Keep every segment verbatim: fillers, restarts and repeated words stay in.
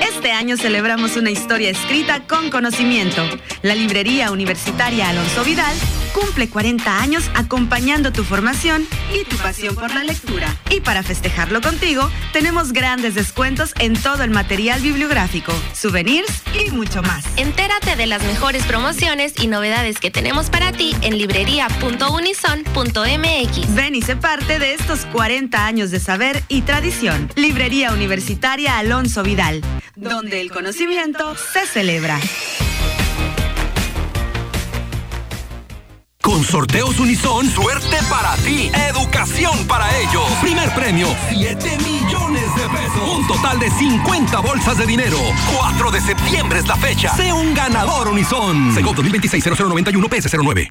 Este año celebramos una historia escrita con conocimiento. La Librería Universitaria Alonso Vidal cumple cuarenta años acompañando tu formación y tu pasión por la lectura. Y para festejarlo contigo, tenemos grandes descuentos en todo el material bibliográfico, souvenirs y mucho más. Entérate de las mejores promociones y novedades que tenemos para ti en librería punto unison punto m x. Ven y sé parte de estos cuarenta años de saber y tradición. Librería Universitaria Alonso Vidal, donde el conocimiento se celebra. Con Sorteos Unison, suerte para ti, educación para ellos. Primer premio, siete millones de pesos. Un total de cincuenta bolsas de dinero. cuatro de septiembre es la fecha. Sé un ganador Unison. Segov dos mil veintiséis cero cero noventa y uno P S cero nueve.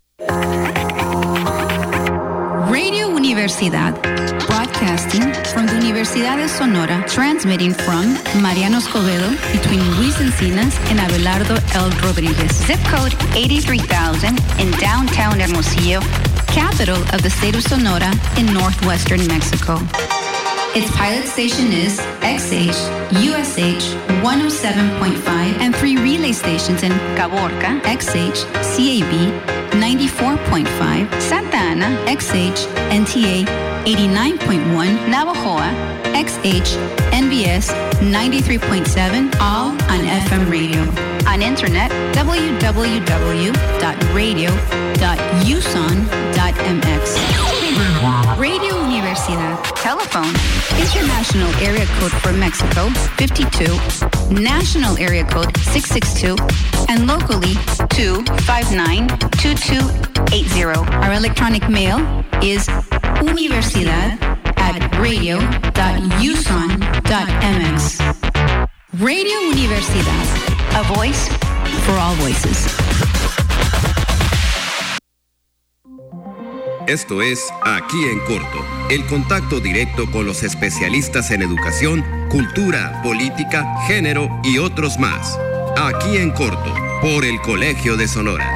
Radio Universidad. Broadcasting from the Universidad de Sonora, transmitting from Mariano Escobedo between Luis Encinas and Abelardo L. Rodriguez. Zip code eighty-three thousand in downtown Hermosillo, capital of the state of Sonora in northwestern Mexico. Its pilot station is X H, U S H one oh seven point five, and three relay stations in Caborca, X H, C A B ninety-four point five, Santa Ana, X H, N T A eighty-nine point one, Navajoa, X H, N B S ninety-three point seven, all on F M radio. On internet, w w w dot radio dot uson dot m x. Radio Universidad. telephone, International area code for Mexico, fifty-two, national area code six six two, and locally two five nine, two two eight zero. Our electronic mail is universidad at radio dot uson dot m x. Radio Universidad, a voice for all voices. Esto es Aquí en Corto, el contacto directo con los especialistas en educación, cultura, política, género y otros más. Aquí en Corto, por el Colegio de Sonora.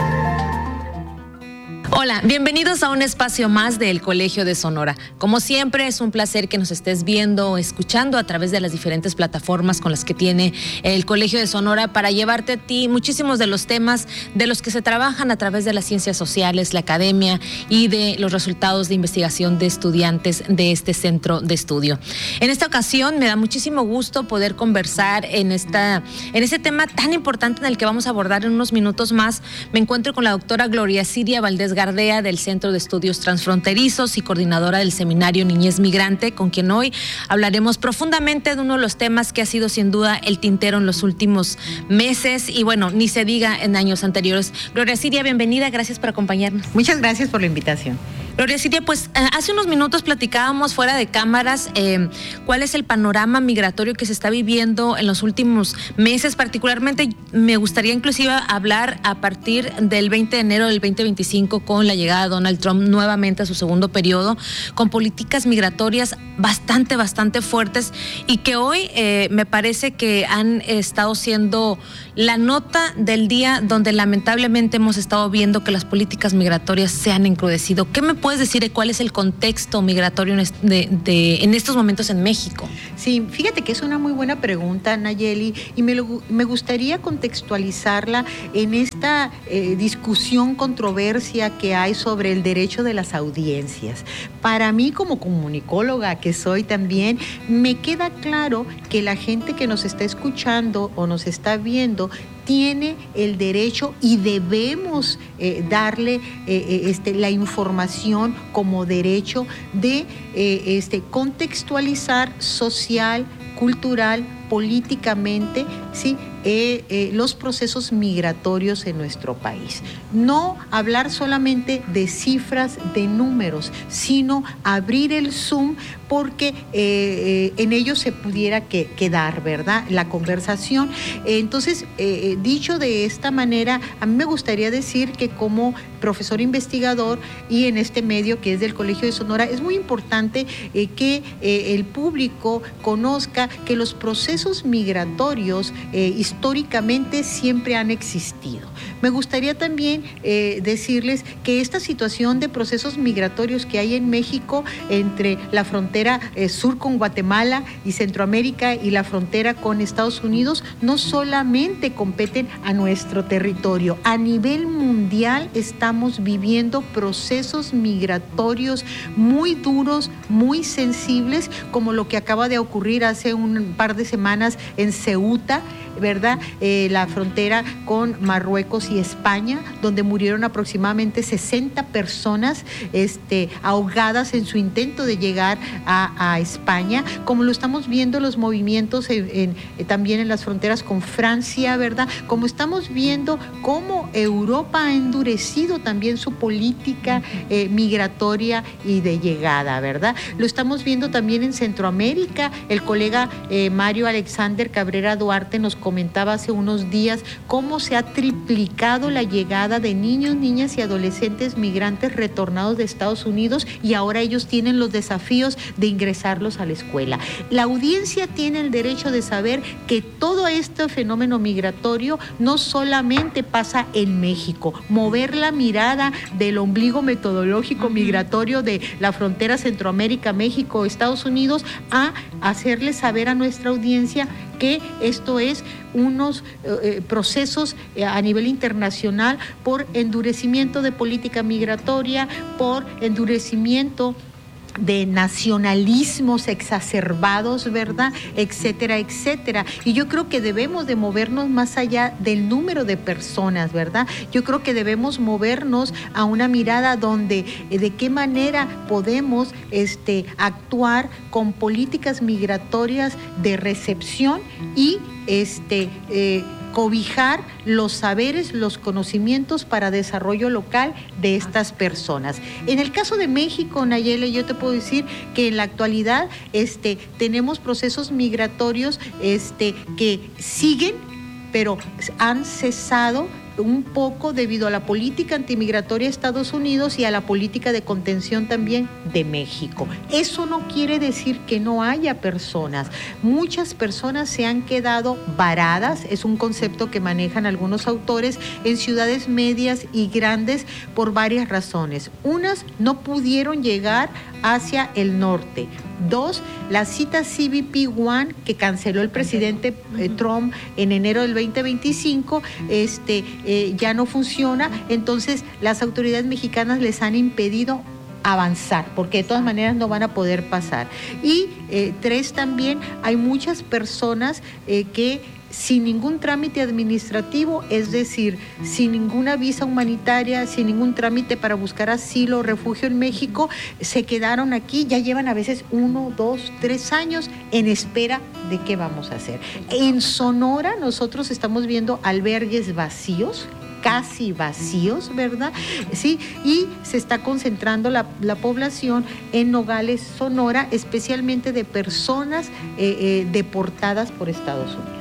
Hola, bienvenidos a un espacio más del Colegio de Sonora. Como siempre, es un placer que nos estés viendo o escuchando a través de las diferentes plataformas con las que tiene el Colegio de Sonora para llevarte a ti muchísimos de los temas de los que se trabajan a través de las ciencias sociales, la academia y de los resultados de investigación de estudiantes de este centro de estudio. En esta ocasión me da muchísimo gusto poder conversar en, esta, en este tema tan importante en el que vamos a abordar en unos minutos más. Me encuentro con la doctora Gloria Siria Valdés Gardea del Centro de Estudios Transfronterizos y coordinadora del Seminario Niñez Migrante, con quien hoy hablaremos profundamente de uno de los temas que ha sido sin duda el tintero en los últimos meses y bueno, ni se diga en años anteriores. Gloria Siria, bienvenida, gracias por acompañarnos. Muchas gracias por la invitación. Gloria Siria, pues hace unos minutos platicábamos fuera de cámaras eh, cuál es el panorama migratorio que se está viviendo en los últimos meses. Particularmente me gustaría inclusive hablar a partir del veinte de enero del veinte veinticinco con la llegada de Donald Trump nuevamente a su segundo periodo, con políticas migratorias bastante, bastante fuertes y que hoy eh, me parece que han estado siendo la nota del día donde lamentablemente hemos estado viendo que las políticas migratorias se han encrudecido. ¿Qué me puedes decir de cuál es el contexto migratorio en, este, de, de, en estos momentos en México? Sí, fíjate que es una muy buena pregunta, Nayeli, y me, lo, me gustaría contextualizarla en esta eh, discusión, controversia que hay sobre el derecho de las audiencias. Para mí, como comunicóloga que soy también, me queda claro que la gente que nos está escuchando o nos está viendo tiene el derecho y debemos eh, darle eh, este, la información como derecho de eh, este, contextualizar social, cultural, políticamente, ¿sí? Eh, eh, los procesos migratorios en nuestro país. No hablar solamente de cifras, de números, sino abrir el Zoom porque eh, eh, en ello se pudiera que, quedar, ¿verdad?, la conversación. Eh, entonces, eh, dicho de esta manera, a mí me gustaría decir que como profesor investigador y en este medio que es del Colegio de Sonora, es muy importante eh, que eh, el público conozca que los procesos migratorios eh, históricamente siempre han existido, Me gustaría también eh, decirles que esta situación de procesos migratorios que hay en México entre la frontera eh, sur con Guatemala y Centroamérica y la frontera con Estados Unidos no solamente competen a nuestro territorio. A nivel mundial estamos viviendo procesos migratorios muy duros, muy sensibles, como lo que acaba de ocurrir hace un par de semanas en Ceuta, ¿verdad? Eh, la frontera con Marruecos y España, donde murieron aproximadamente sesenta personas este, ahogadas en su intento de llegar a, a España, como lo estamos viendo los movimientos en, en, eh, también en las fronteras con Francia, ¿verdad? Como estamos viendo cómo Europa ha endurecido también su política eh, migratoria y de llegada, ¿verdad? Lo estamos viendo también en Centroamérica. El colega eh, Mario Alexander Cabrera Duarte nos comentaba hace unos días cómo se ha triplicado la llegada de niños, niñas y adolescentes migrantes retornados de Estados Unidos, y ahora ellos tienen los desafíos de ingresarlos a la escuela. La audiencia tiene el derecho de saber que todo este fenómeno migratorio no solamente pasa en México. Mover la mirada del ombligo metodológico migratorio de la frontera Centroamérica, México, Estados Unidos, a hacerle saber a nuestra audiencia que esto es unos eh, procesos eh, a nivel internacional por endurecimiento de política migratoria, por endurecimiento de nacionalismos exacerbados, ¿verdad? Etcétera, etcétera. Y yo creo que debemos de movernos más allá del número de personas, ¿verdad? Yo creo que debemos movernos a una mirada donde eh, de qué manera podemos este, actuar con políticas migratorias de recepción y este eh, cobijar los saberes, los conocimientos para desarrollo local de estas personas. En el caso de México, Nayeli, yo te puedo decir que en la actualidad este, tenemos procesos migratorios este, que siguen, pero han cesado un poco debido a la política antimigratoria de Estados Unidos y a la política de contención también de México. Eso no quiere decir que no haya personas. Muchas personas se han quedado varadas, es un concepto que manejan algunos autores, en ciudades medias y grandes por varias razones. Unas, no pudieron llegar hacia el norte. Dos, la cita C B P uno que canceló el presidente eh, Trump en enero del veinte veinticinco, este, eh, ya no funciona, entonces las autoridades mexicanas les han impedido avanzar, porque de todas maneras no van a poder pasar. Y eh, tres, también hay muchas personas eh, que sin ningún trámite administrativo, es decir, sin ninguna visa humanitaria, sin ningún trámite para buscar asilo o refugio en México, se quedaron aquí, ya llevan a veces uno, dos, tres años en espera de qué vamos a hacer. En Sonora nosotros estamos viendo albergues vacíos, casi vacíos, ¿verdad? Sí, y se está concentrando la, la población en Nogales, Sonora, especialmente de personas eh, eh, deportadas por Estados Unidos.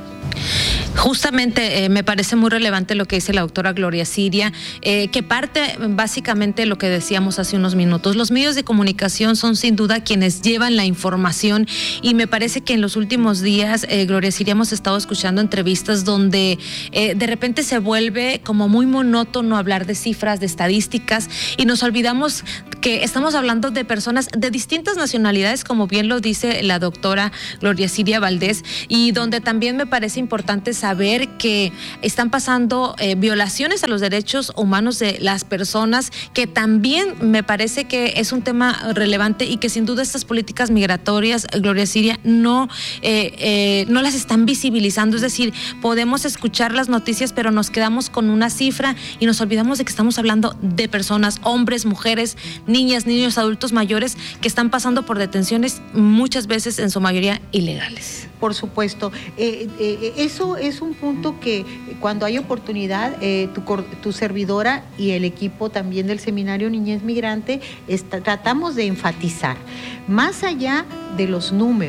Justamente eh, me parece muy relevante lo que dice la doctora Gloria Siria, eh, que parte básicamente de lo que decíamos hace unos minutos. Los medios de comunicación son sin duda quienes llevan la información, y me parece que en los últimos días, eh, Gloria Siria, hemos estado escuchando entrevistas donde eh, de repente se vuelve como muy monótono hablar de cifras, de estadísticas, y nos olvidamos que estamos hablando de personas de distintas nacionalidades, como bien lo dice la doctora Gloria Siria Valdés, y donde también me parece importante saber saber que están pasando eh, violaciones a los derechos humanos de las personas, que también me parece que es un tema relevante, y que sin duda estas políticas migratorias, Gloria Siria, no, eh, eh, no las están visibilizando. Es decir, podemos escuchar las noticias, pero nos quedamos con una cifra y nos olvidamos de que estamos hablando de personas, hombres, mujeres, niñas, niños, adultos mayores, que están pasando por detenciones muchas veces, en su mayoría, ilegales. Por supuesto. Eh, eh, eso es un punto que cuando hay oportunidad, eh, tu, tu servidora y el equipo también del Seminario Niñez Migrante está, tratamos de enfatizar, más allá de los números,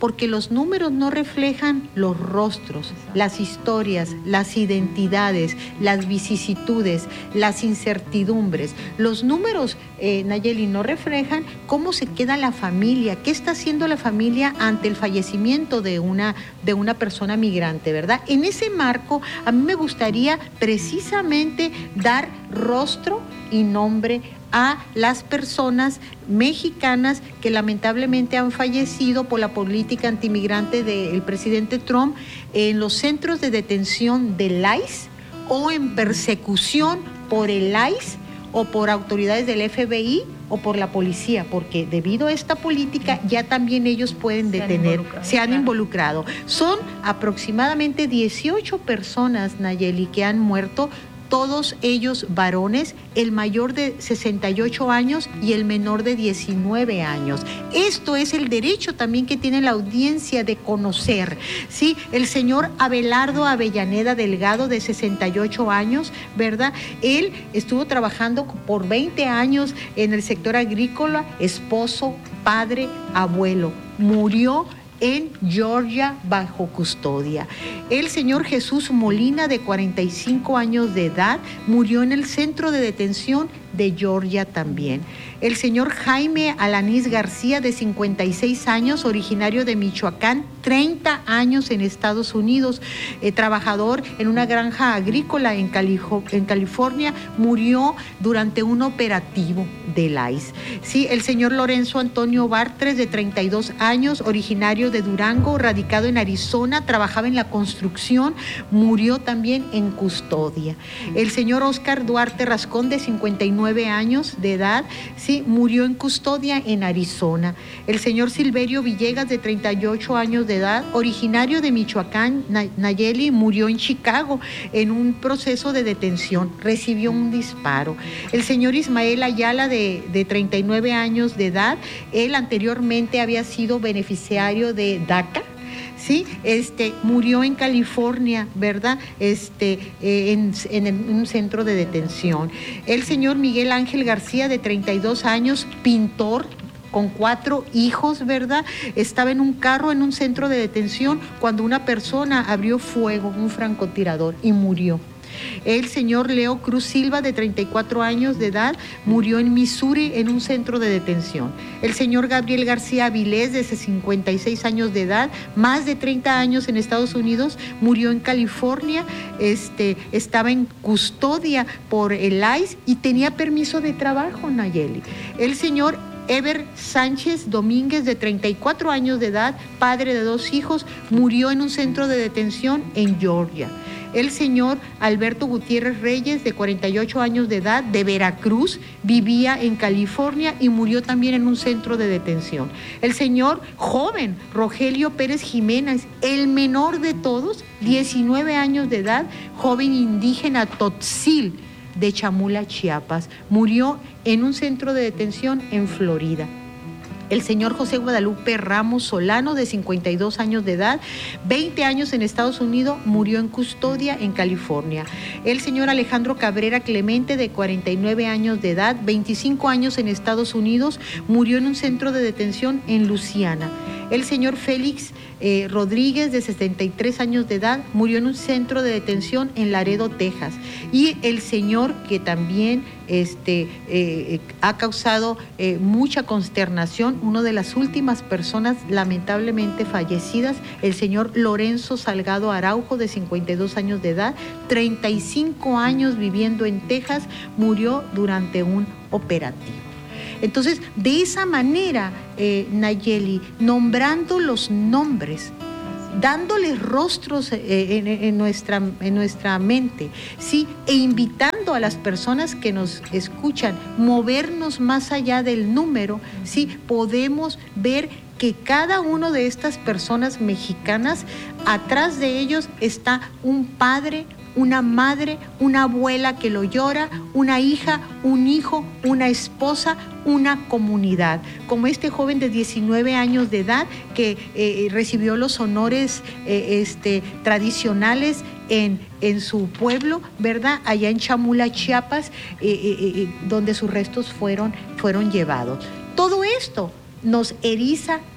Porque los números no reflejan los rostros, las historias, las identidades, las vicisitudes, las incertidumbres. Los números, eh, Nayeli, no reflejan cómo se queda la familia, qué está haciendo la familia ante el fallecimiento de una, de una persona migrante, ¿verdad? En ese marco, a mí me gustaría precisamente dar rostro y nombre a las personas mexicanas que lamentablemente han fallecido por la política antimigrante del presidente Trump en los centros de detención del I C E o en persecución por el I C E o por autoridades del F B I o por la policía, porque debido a esta política ya también ellos pueden detener, se han involucrado. Son aproximadamente dieciocho personas, Nayeli, que han muerto, todos ellos varones, el mayor de sesenta y ocho años y el menor de diecinueve años. Esto es el derecho también que tiene la audiencia de conocer, ¿sí? El señor Abelardo Avellaneda Delgado, de sesenta y ocho años, ¿verdad? Él estuvo trabajando por veinte años en el sector agrícola, esposo, padre, abuelo. Murió en Georgia bajo custodia. El señor Jesús Molina, de cuarenta y cinco años de edad, murió en el centro de detención de Georgia también. El señor Jaime Alanís García, de cincuenta y seis años, originario de Michoacán, treinta años en Estados Unidos, eh, trabajador en una granja agrícola en, Calijo, en California, murió durante un operativo del I C E. Sí, el señor Lorenzo Antonio Bartres, de treinta y dos años, originario de Durango, radicado en Arizona, trabajaba en la construcción, murió también en custodia. El señor Oscar Duarte Rascón, de cincuenta y nueve años de edad, sí, murió en custodia en Arizona. El señor Silverio Villegas, de treinta y ocho años de edad, originario de Michoacán, Nayeli, murió en Chicago en un proceso de detención, recibió un disparo. El señor Ismael Ayala, de, de treinta y nueve años de edad, él anteriormente había sido beneficiario de DACA, sí, este, murió en California, ¿verdad? Este, eh, en, en un centro de detención. El señor Miguel Ángel García, de treinta y dos años, pintor, con cuatro hijos, ¿verdad? Estaba en un carro en un centro de detención cuando una persona abrió fuego, un francotirador, y murió. El señor Leo Cruz Silva, de treinta y cuatro años de edad, murió en Missouri en un centro de detención. El señor Gabriel García Avilés, de cincuenta y seis años de edad, más de treinta años en Estados Unidos, murió en California, este, estaba en custodia por el I C E y tenía permiso de trabajo, Nayeli. El señor Ever Sánchez Domínguez, de treinta y cuatro años de edad, padre de dos hijos, murió en un centro de detención en Georgia. El señor Alberto Gutiérrez Reyes, de cuarenta y ocho años de edad, de Veracruz, vivía en California y murió también en un centro de detención. El señor joven Rogelio Pérez Jiménez, el menor de todos, diecinueve años de edad, joven indígena Tzotzil, de Chamula, Chiapas, murió en un centro de detención en Florida. El señor José Guadalupe Ramos Solano, de cincuenta y dos años de edad, veinte años en Estados Unidos, murió en custodia en California. El señor Alejandro Cabrera Clemente, de cuarenta y nueve años de edad, veinticinco años en Estados Unidos, murió en un centro de detención en Luisiana. El señor Félix eh, Rodríguez, de setenta y tres años de edad, murió en un centro de detención en Laredo, Texas. Y el señor que también este, eh, ha causado eh, mucha consternación, una de las últimas personas lamentablemente fallecidas, el señor Lorenzo Salgado Araujo, de cincuenta y dos años de edad, treinta y cinco años viviendo en Texas, murió durante un operativo. Entonces, de esa manera, eh, Nayeli, nombrando los nombres, dándoles rostros eh, en, en, nuestra, en nuestra mente, ¿sí? E invitando a las personas que nos escuchan, movernos más allá del número, ¿sí? Podemos ver que cada una de estas personas mexicanas, atrás de ellos está un padre, una madre, una abuela que lo llora, una hija, un hijo, una esposa, una comunidad, como este joven de diecinueve años de edad que eh, recibió los honores eh, este, tradicionales en, en su pueblo, ¿verdad? Allá en Chamula, Chiapas, eh, eh, eh, donde sus restos fueron, fueron llevados. Todo esto nos eriza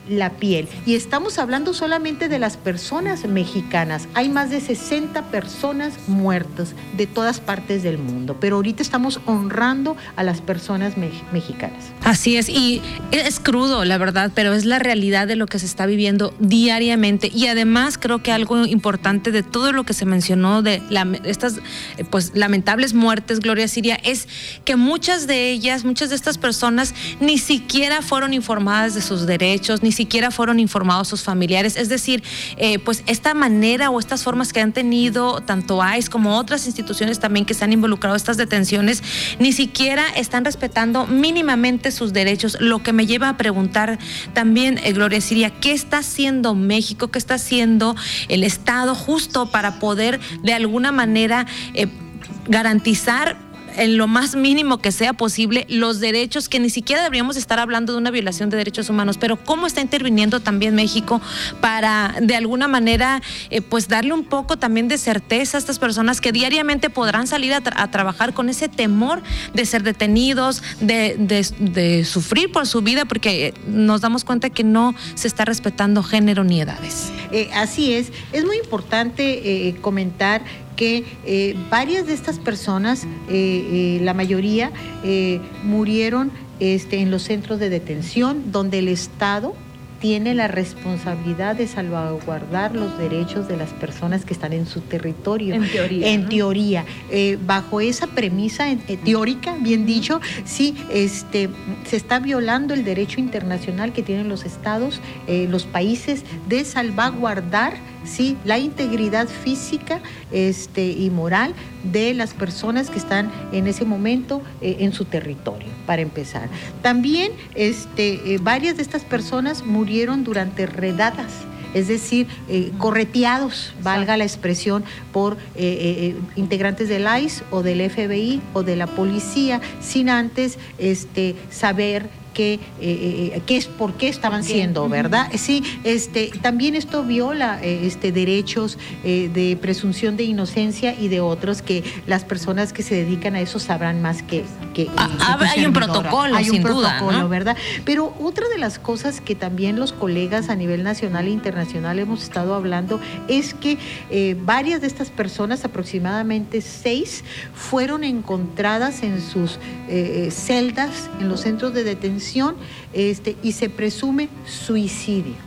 la piel. Y estamos hablando solamente de las personas mexicanas. Hay más de sesenta personas muertas de todas partes del mundo, pero ahorita estamos honrando a las personas me- mexicanas. Así es, y es crudo, la verdad, pero es la realidad de lo que se está viviendo diariamente. Y además creo que algo importante de todo lo que se mencionó de la, estas pues lamentables muertes, Gloria Siria, es que muchas de ellas, muchas de estas personas ni siquiera fueron informadas de sus derechos, ni siquiera fueron informados sus familiares. Es decir, eh, pues esta manera o estas formas que han tenido tanto I C E como otras instituciones también que se han involucrado en estas detenciones, ni siquiera están respetando mínimamente sus derechos, lo que me lleva a preguntar también, eh, Gloria Siria, ¿qué está haciendo México? ¿Qué está haciendo el Estado justo para poder de alguna manera eh, garantizar en lo más mínimo que sea posible los derechos, que ni siquiera deberíamos estar hablando de una violación de derechos humanos, pero cómo está interviniendo también México para de alguna manera eh, pues darle un poco también de certeza a estas personas que diariamente podrán salir a, tra- a trabajar con ese temor de ser detenidos, de, de, de sufrir por su vida, porque nos damos cuenta que no se está respetando género ni edades. Eh, así es, es muy importante eh, comentar que eh, varias de estas personas, eh, eh, la mayoría, eh, murieron este, en los centros de detención, donde el Estado tiene la responsabilidad de salvaguardar los derechos de las personas que están en su territorio. En teoría. En ¿no? teoría. Eh, bajo esa premisa eh, teórica, bien dicho, sí, este, se está violando el derecho internacional que tienen los estados, eh, los países, de salvaguardar, sí, la integridad física este, y moral de las personas que están en ese momento eh, en su territorio, para empezar. También este, eh, varias de estas personas murieron durante redadas, es decir, eh, correteados, valga la expresión, por eh, eh, integrantes del I C E o del F B I o de la policía, sin antes este, saber que, eh, eh, qué es, por qué estaban ¿Por qué? siendo, ¿verdad? Uh-huh. Sí, este, también esto viola eh, este, derechos eh, de presunción de inocencia y de otros que las personas que se dedican a eso sabrán más que... que ah, que hay un protocolo, hay un sin protocolo, duda, ¿no? ¿verdad? Pero otra de las cosas que también los colegas a nivel nacional e internacional hemos estado hablando es que eh, varias de estas personas, aproximadamente seis, fueron encontradas en sus eh, celdas, en los centros de detención, Este, y se presume suicidio.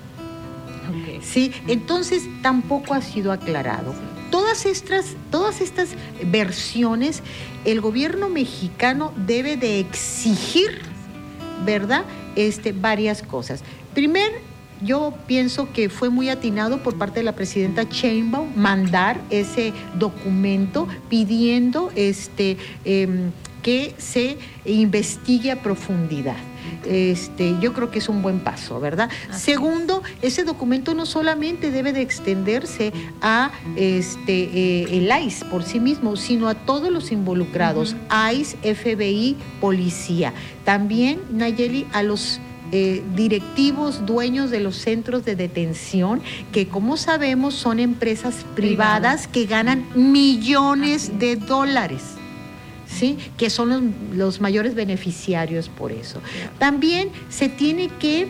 Okay. Sí, entonces tampoco ha sido aclarado. Todas estas, todas estas versiones, el gobierno mexicano debe de exigir, ¿verdad? Este, varias cosas. Primero, yo pienso que fue muy atinado por parte de la presidenta Sheinbaum mandar ese documento pidiendo este, eh, que se investigue a profundidad. Este, yo creo que es un buen paso, ¿verdad? Así Segundo, ese documento no solamente debe de extenderse a este, eh, el I C E por sí mismo, sino a todos los involucrados, uh-huh. I C E, F B I, policía. También, Nayeli, a los Eh, directivos, dueños de los centros de detención, que como sabemos son empresas privadas que ganan millones de dólares, ¿sí? Que son los, los mayores beneficiarios por eso. También se tiene que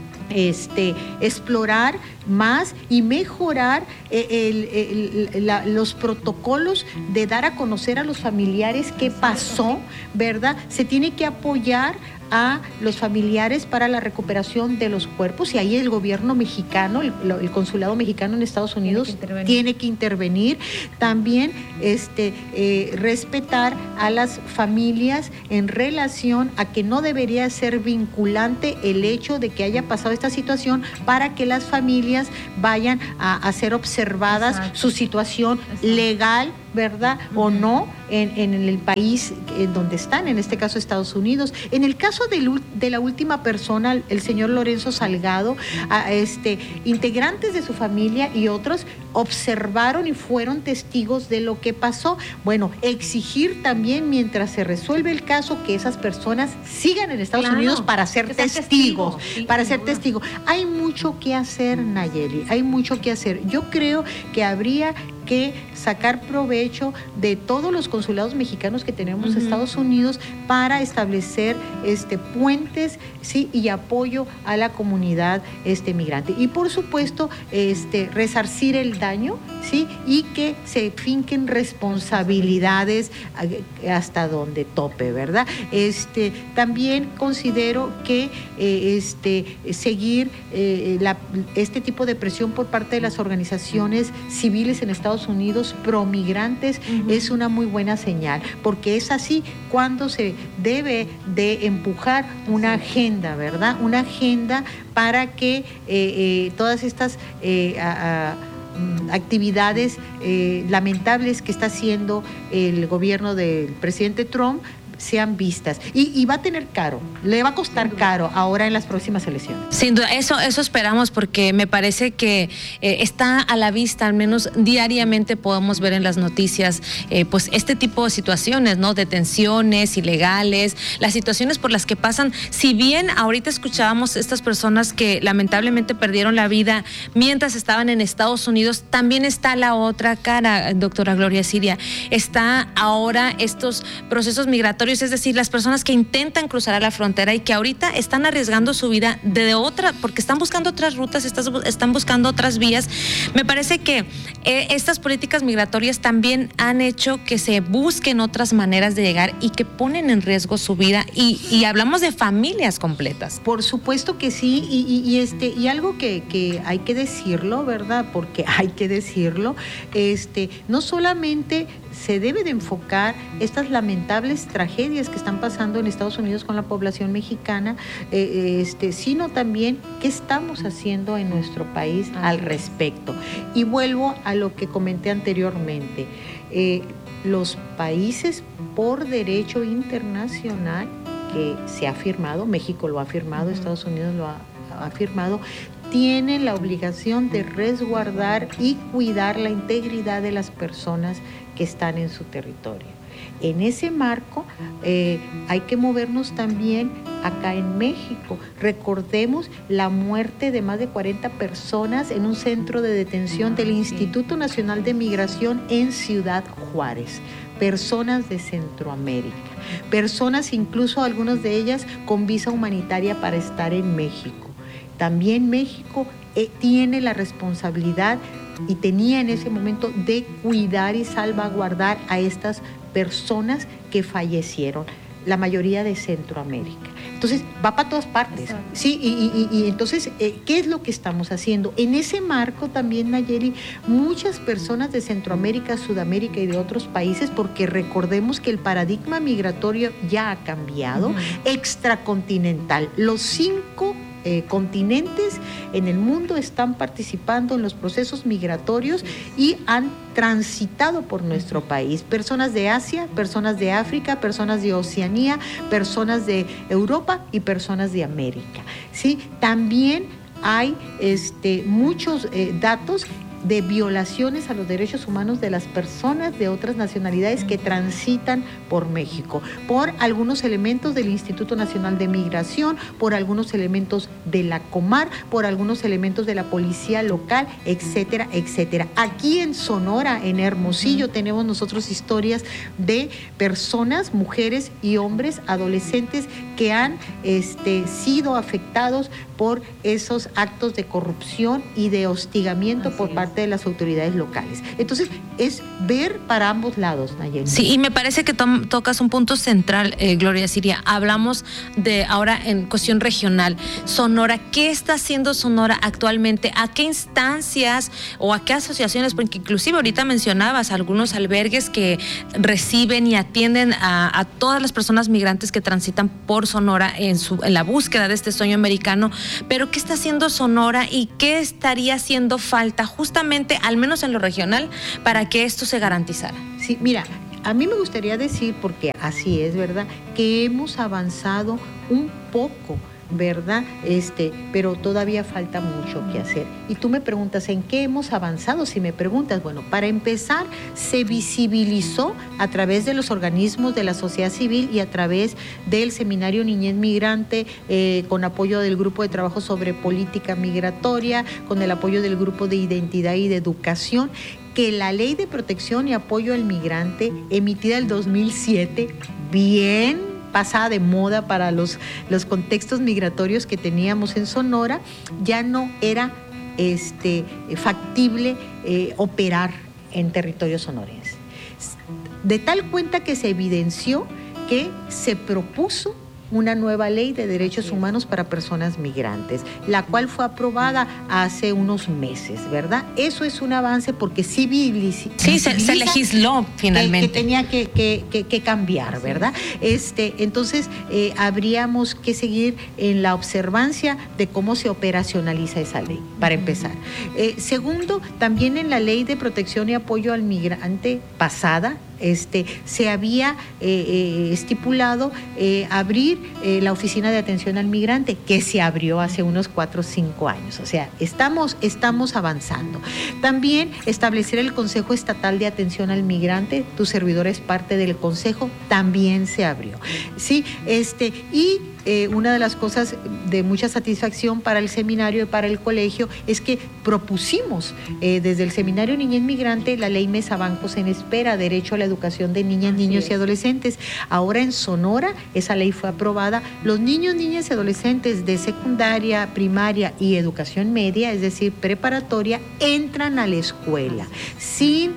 Este, explorar más y mejorar el, el, el, la, los protocolos de dar a conocer a los familiares qué pasó, ¿verdad? Se tiene que apoyar a los familiares para la recuperación de los cuerpos, y ahí el gobierno mexicano, el, el consulado mexicano en Estados Unidos tiene que intervenir. Tiene que intervenir. También este, eh, respetar a las familias en relación a que no debería ser vinculante el hecho de que haya pasado esta situación, para que las familias vayan a, a ser observadas. Exacto. Su situación Exacto. legal, ¿verdad? Uh-huh. O no, en, en el país en donde están, en este caso Estados Unidos. En el caso de, de la última persona, el señor Lorenzo Salgado, a este, integrantes de su familia y otros observaron y fueron testigos de lo que pasó. Bueno, exigir también, mientras se resuelve el caso, que esas personas sigan en Estados claro, Unidos para ser testigos, testigo, sí, para ser seguro. testigos. Hay mucho que hacer, Nayeli, hay mucho que hacer. Yo creo que habría que sacar provecho de todos los consulados mexicanos que tenemos en uh-huh. Estados Unidos para establecer este, puentes, ¿sí? Y apoyo a la comunidad este, migrante. Y por supuesto, este, resarcir el daño, ¿sí? Y que se finquen responsabilidades hasta donde tope, ¿verdad? Este, también considero que eh, este, seguir eh, la, este tipo de presión por parte de las organizaciones civiles en Estados Unidos promigrantes uh-huh. es una muy buena señal, porque es así cuando se debe de empujar una agenda, ¿verdad? Una agenda para que eh, eh, todas estas eh, a, a, actividades eh, lamentables que está haciendo el gobierno del presidente Trump sean vistas. Y, y va a tener caro, le va a costar caro ahora en las próximas elecciones. Sin duda, eso, eso esperamos, porque me parece que eh, está a la vista, al menos diariamente podemos ver en las noticias, eh, pues este tipo de situaciones, ¿no? Detenciones ilegales, las situaciones por las que pasan. Si bien ahorita escuchábamos estas personas que lamentablemente perdieron la vida mientras estaban en Estados Unidos, también está la otra cara, doctora Gloria Siria. Está ahora estos procesos migratorios, es decir, las personas que intentan cruzar a la frontera y que ahorita están arriesgando su vida de otra, porque están buscando otras rutas, están buscando otras vías. Me parece que eh, estas políticas migratorias también han hecho que se busquen otras maneras de llegar y que ponen en riesgo su vida, y, y hablamos de familias completas. Por supuesto que sí, y, y, y este y algo que, que hay que decirlo, ¿verdad? Porque hay que decirlo, este, no solamente se debe de enfocar estas lamentables tragedias que están pasando en Estados Unidos con la población mexicana, eh, este, sino también qué estamos haciendo en nuestro país al respecto. Y vuelvo a lo que comenté anteriormente. Eh, los países por derecho internacional que se ha firmado, México lo ha firmado, Estados Unidos lo ha, ha firmado, tienen la obligación de resguardar y cuidar la integridad de las personas que están en su territorio. En ese marco eh, hay que movernos también acá en México. Recordemos la muerte de más de cuarenta personas en un centro de detención del Instituto Nacional de Migración en Ciudad Juárez. Personas de Centroamérica, personas incluso algunas de ellas con visa humanitaria para estar en México. También México eh, tiene la responsabilidad y tenía en ese momento de cuidar y salvaguardar a estas personas que fallecieron, la mayoría de Centroamérica. Entonces, va para todas partes. Sí, y, y, y entonces, eh, ¿qué es lo que estamos haciendo? En ese marco también, Nayeli, muchas personas de Centroamérica, Sudamérica y de otros países, porque recordemos que el paradigma migratorio ya ha cambiado, uh-huh. extracontinental. Los cinco Eh, continentes en el mundo están participando en los procesos migratorios y han transitado por nuestro país. Personas de Asia, personas de África, personas de Oceanía, personas de Europa y personas de América. ¿Sí? También hay este, muchos eh, datos de violaciones a los derechos humanos de las personas de otras nacionalidades que transitan por México, por algunos elementos del Instituto Nacional de Migración, por algunos elementos de la Comar, por algunos elementos de la policía local, etcétera, etcétera. Aquí en Sonora, en Hermosillo, tenemos nosotros historias de personas, mujeres y hombres, adolescentes que han este, sido afectados por esos actos de corrupción y de hostigamiento Así por es. parte de las autoridades locales. Entonces, es ver para ambos lados, Nayeli. Sí, y me parece que to- tocas un punto central, eh, Gloria Siria. Hablamos de ahora en cuestión regional. Sonora, ¿qué está haciendo Sonora actualmente? ¿A qué instancias o a qué asociaciones? Porque inclusive ahorita mencionabas algunos albergues que reciben y atienden a, a todas las personas migrantes que transitan por Sonora en, su, en la búsqueda de este sueño americano. Pero ¿qué está haciendo Sonora y qué estaría haciendo falta justamente, al menos en lo regional, para que esto se garantizara? Sí, mira, a mí me gustaría decir, porque así es, ¿verdad?, que hemos avanzado un poco ¿verdad? Este, pero todavía falta mucho que hacer. Y tú me preguntas, ¿en qué hemos avanzado? Si me preguntas, bueno, para empezar, se visibilizó a través de los organismos de la sociedad civil y a través del Seminario Niñez Migrante, eh, con apoyo del Grupo de Trabajo sobre Política Migratoria, con el apoyo del Grupo de Identidad y de Educación, que la Ley de Protección y Apoyo al Migrante, emitida el dos mil siete, bien pasada de moda para los, los contextos migratorios que teníamos en Sonora, ya no era este, factible eh, operar en territorio sonorense. De tal cuenta que se evidenció que se propuso una nueva ley de derechos humanos para personas migrantes, la cual fue aprobada hace unos meses, ¿verdad? Eso es un avance porque sí, sí se, se legisló finalmente. Que, que tenía que, que, que, que cambiar, ¿verdad? Este, entonces, eh, habríamos que seguir en la observancia de cómo se operacionaliza esa ley, para empezar. Eh, segundo, también en la Ley de Protección y Apoyo al Migrante pasada, Este, se había eh, eh, estipulado eh, abrir eh, la Oficina de Atención al Migrante, que se abrió hace unos cuatro o cinco años. O sea, estamos, estamos avanzando. También establecer el Consejo Estatal de Atención al Migrante, tu servidor es parte del consejo, también se abrió. Sí, este, y Eh, una de las cosas de mucha satisfacción para el seminario y para el colegio es que propusimos eh, desde el Seminario Niñez Migrante la Ley Mesa Bancos en Espera, Derecho a la Educación de Niñas, Así Niños es. y Adolescentes. Ahora en Sonora esa ley fue aprobada. Los niños, niñas y adolescentes de secundaria, primaria y educación media, es decir, preparatoria, entran a la escuela sin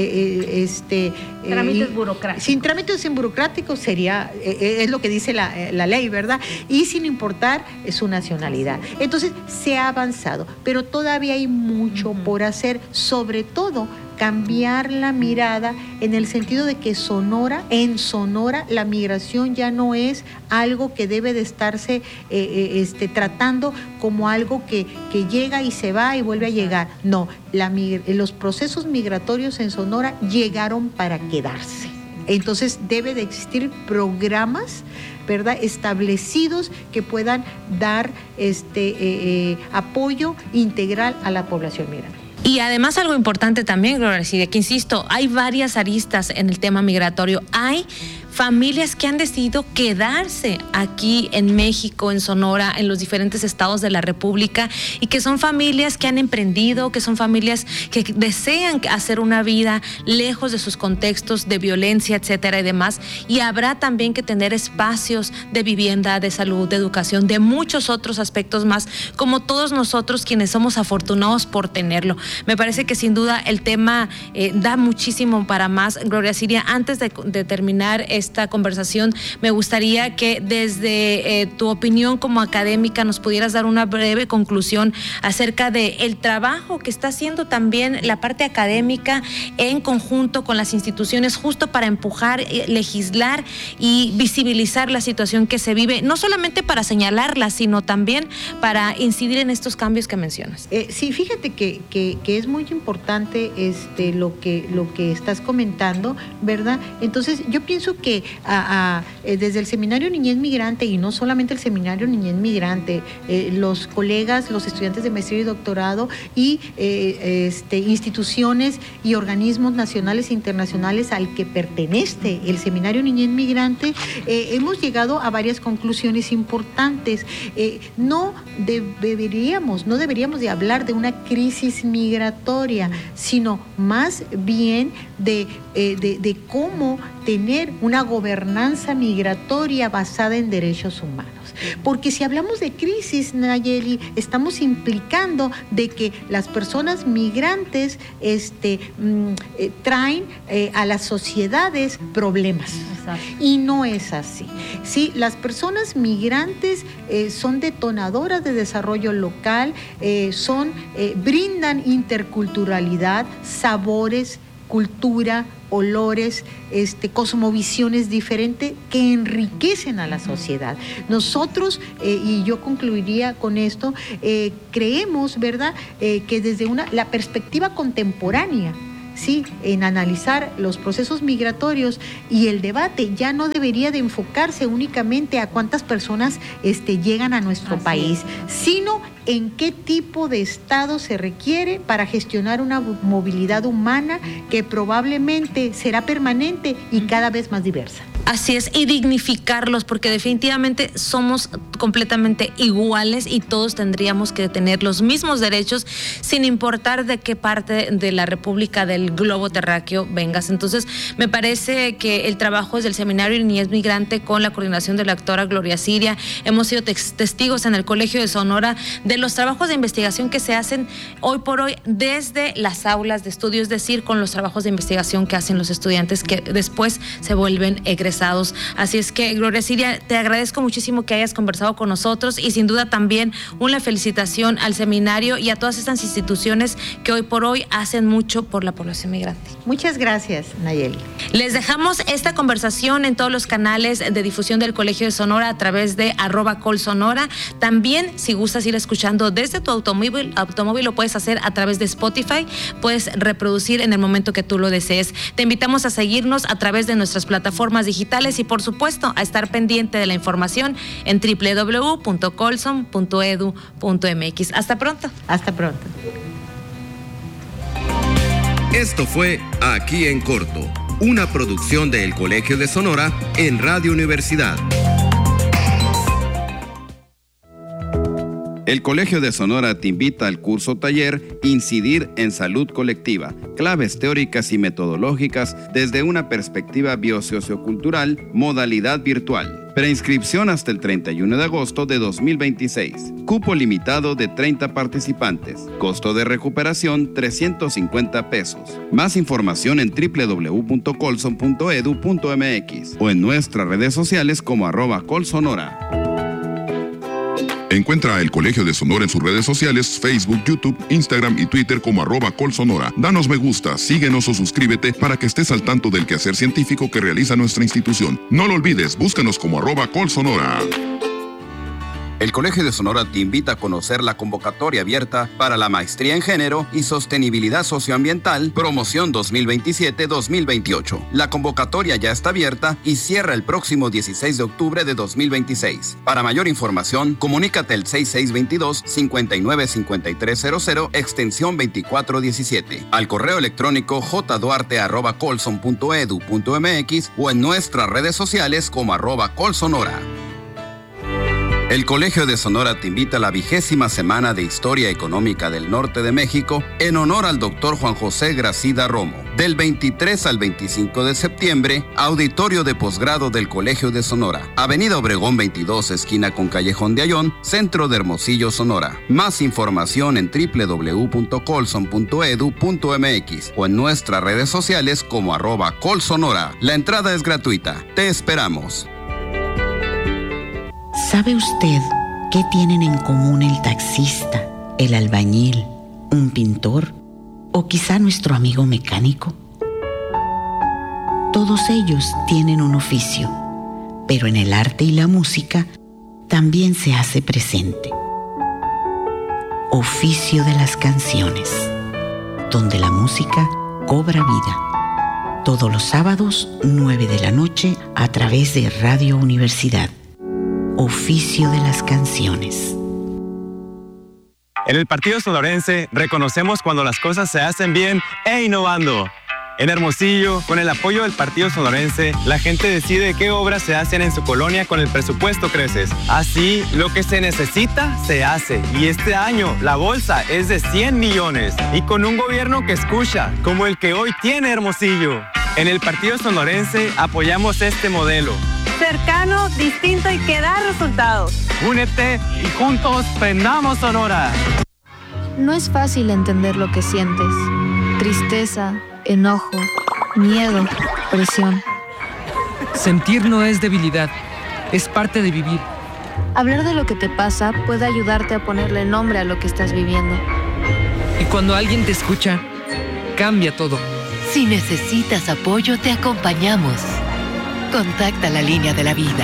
eh, este trámites eh, burocráticos. Sin trámites burocráticos sería, eh, es lo que dice la, la ley, ¿verdad? Y sin importar su nacionalidad. Entonces, se ha avanzado, pero todavía hay mucho uh-huh. por hacer, sobre todo cambiar la mirada en el sentido de que Sonora, en Sonora, la migración ya no es algo que debe de estarse eh, este, tratando como algo que, que llega y se va y vuelve a llegar. No, la, los procesos migratorios en Sonora llegaron para quedarse. Entonces debe de existir programas, ¿verdad?, establecidos que puedan dar este eh, eh, apoyo integral a la población migrante. Y además algo importante también, Gloria Ciria, que insisto, hay varias aristas en el tema migratorio. Hay familias que han decidido quedarse aquí en México, en Sonora, en los diferentes estados de la República, y que son familias que han emprendido, que son familias que desean hacer una vida lejos de sus contextos de violencia, etcétera y demás. Y habrá también que tener espacios de vivienda, de salud, de educación, de muchos otros aspectos más, como todos nosotros quienes somos afortunados por tenerlo. Me parece que sin duda el tema eh, da muchísimo para más. Gloria Ciria, antes de, de terminar esta conversación, me gustaría que desde eh, tu opinión como académica nos pudieras dar una breve conclusión acerca de el trabajo que está haciendo también la parte académica en conjunto con las instituciones, justo para empujar, eh, legislar y visibilizar la situación que se vive, no solamente para señalarla, sino también para incidir en estos cambios que mencionas. Eh, sí, fíjate que, que, que es muy importante este, lo, que, lo que estás comentando, ¿verdad? Entonces, yo pienso que a, a, desde el Seminario Niñez Migrante, y no solamente el Seminario Niñez Migrante, eh, los colegas, los estudiantes de maestría y doctorado y eh, este, instituciones y organismos nacionales e internacionales al que pertenece el Seminario Niñez Migrante, eh, hemos llegado a varias conclusiones importantes. Eh, no deberíamos, no deberíamos de hablar de una crisis migratoria, sino más bien de, eh, de, de cómo tener una gobernanza migratoria basada en derechos humanos. Porque si hablamos de crisis, Nayeli, estamos implicando de que las personas migrantes este, mm, eh, traen eh, a las sociedades problemas. Exacto. Y no es así. Sí, las personas migrantes eh, son detonadoras de desarrollo local, eh, son, eh, brindan interculturalidad, sabores, cultura, olores, este, cosmovisiones diferentes que enriquecen a la sociedad. Nosotros, eh, y yo concluiría con esto, eh, creemos, ¿verdad?, eh, que desde una, la perspectiva contemporánea sí, en analizar los procesos migratorios, y el debate ya no debería de enfocarse únicamente a cuántas personas este, llegan a nuestro Así país, es. sino en qué tipo de Estado se requiere para gestionar una movilidad humana que probablemente será permanente y cada vez más diversa. Así es, y dignificarlos, porque definitivamente somos completamente iguales y todos tendríamos que tener los mismos derechos sin importar de qué parte de la República del globo terráqueo vengas. Entonces, me parece que el trabajo desde el Seminario de Niñez Migrante con la coordinación de la doctora Gloria Siria, hemos sido testigos en el Colegio de Sonora de los trabajos de investigación que se hacen hoy por hoy desde las aulas de estudio, es decir, con los trabajos de investigación que hacen los estudiantes que después se vuelven egresados. Así es que, Gloria Siria, te agradezco muchísimo que hayas conversado con nosotros y sin duda también una felicitación al seminario y a todas estas instituciones que hoy por hoy hacen mucho por la población migrante. Muchas gracias, Nayeli. Les dejamos esta conversación en todos los canales de difusión del Colegio de Sonora a través de arroba colsonora. También, si gustas ir escuchando desde tu automóvil, automóvil lo puedes hacer a través de Spotify, puedes reproducir en el momento que tú lo desees. Te invitamos a seguirnos a través de nuestras plataformas digitales y, por supuesto, a estar pendiente de la información en doble u doble u doble u punto colson punto e d u punto m x. Hasta pronto. Hasta pronto. Esto fue Aquí en Corto, una producción del Colegio de Sonora en Radio Universidad. El Colegio de Sonora te invita al curso taller Incidir en Salud Colectiva, claves teóricas y metodológicas desde una perspectiva biosociocultural, modalidad virtual. Preinscripción hasta el treinta y uno de agosto de dos mil veintiséis. Cupo limitado de treinta participantes. Costo de recuperación trescientos cincuenta pesos. Más información en doble u doble u doble u punto colson punto e d u punto m x o en nuestras redes sociales como arroba colsonora. Encuentra el Colegio de Sonora en sus redes sociales, Facebook, YouTube, Instagram y Twitter como arroba colsonora. Danos me gusta, síguenos o suscríbete para que estés al tanto del quehacer científico que realiza nuestra institución. No lo olvides, búscanos como arroba colsonora. El Colegio de Sonora te invita a conocer la convocatoria abierta para la Maestría en Género y Sostenibilidad Socioambiental, Promoción dos mil veintisiete dos mil veintiocho. La convocatoria ya está abierta y cierra el próximo dieciséis de octubre de dos mil veintiséis. Para mayor información, comunícate al seis seis dos dos, cinco nueve cinco tres cero cero, extensión veinticuatro diecisiete, al correo electrónico j duarte arroba colson punto e d u punto m x o en nuestras redes sociales como arroba colsonora. El Colegio de Sonora te invita a la vigésima Semana de Historia Económica del Norte de México en honor al doctor Juan José Gracida Romo. Del veintitrés al veinticinco de septiembre, auditorio de posgrado del Colegio de Sonora. Avenida Obregón veintidós, esquina con Callejón de Ayón, Centro de Hermosillo, Sonora. Más información en doble u doble u doble u punto colson punto e d u punto m x o en nuestras redes sociales como arroba colsonora. La entrada es gratuita. Te esperamos. ¿Sabe usted qué tienen en común el taxista, el albañil, un pintor o quizá nuestro amigo mecánico? Todos ellos tienen un oficio, pero en el arte y la música también se hace presente. Oficio de las canciones, donde la música cobra vida. Todos los sábados, nueve de la noche, a través de Radio Universidad. Oficio de las canciones. En el Partido Sonorense reconocemos cuando las cosas se hacen bien e innovando. En Hermosillo, con el apoyo del Partido Sonorense, la gente decide qué obras se hacen en su colonia con el presupuesto Creces. Así, lo que se necesita, se hace. Y este año, la bolsa es de cien millones. Y con un gobierno que escucha, como el que hoy tiene Hermosillo. En el Partido Sonorense apoyamos este modelo. Cercano, distinto y que da resultados. Únete y juntos prendamos Sonora. No es fácil entender lo que sientes. Tristeza, enojo, miedo, presión. Sentir no es debilidad, es parte de vivir. Hablar de lo que te pasa puede ayudarte a ponerle nombre a lo que estás viviendo. Y cuando alguien te escucha, cambia todo. Si necesitas apoyo, te acompañamos. Contacta la línea de la vida.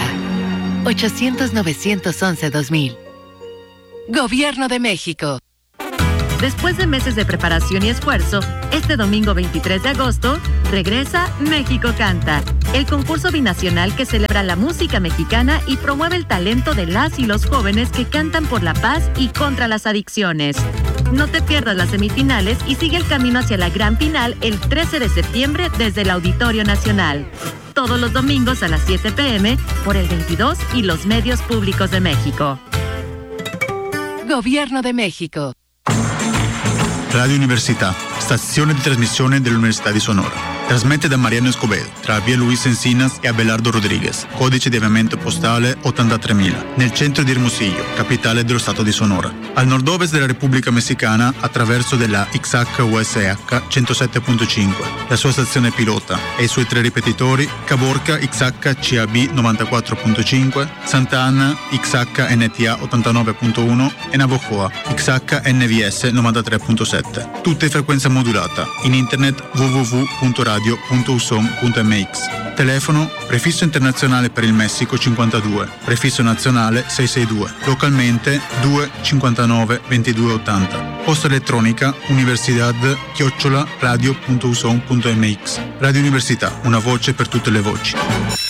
ochocientos, novecientos once, dos mil. Gobierno de México. Después de meses de preparación y esfuerzo, este domingo veintitrés de agosto, regresa México Canta, el concurso binacional que celebra la música mexicana y promueve el talento de las y los jóvenes que cantan por la paz y contra las adicciones. No te pierdas las semifinales y sigue el camino hacia la gran final el trece de septiembre desde el Auditorio Nacional. Todos los domingos a las siete pe eme por el veintidós y los medios públicos de México. Gobierno de México. Radio Università, stazione di trasmissione dell'Università di Sonora. Trasmette da Mariano Escobedo, tra via Luis Encinas e Abelardo Rodriguez, codice di avviamento postale ottantatremila, nel centro di Hermosillo, capitale dello stato di Sonora. Al nord-ovest della Repubblica Messicana, attraverso della X H U S H centosette virgola cinque, la sua stazione pilota e i suoi tre ripetitori, Caborca X H C A B novantaquattro virgola cinque, Santa Ana X H N T A ottantanove virgola uno e Navojoa X H N V S novantatré virgola sette. Tutte in frequenza modulata, in internet w w w punto radio punto u s o n punto m x. Telefono prefisso internazionale per il Messico cinquantadue, prefisso nazionale seicentosesantadue, localmente due cinquantanove ventidue ottanta. Posta elettronica universidad chiocciola radio punto u s o n punto m x. Radio Università, una voce per tutte le voci.